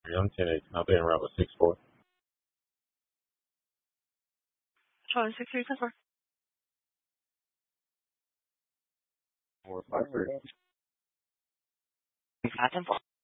I'm 10-8. I'll be en route with 6-4. Charlie 6-3, 4-5-3. 5-4.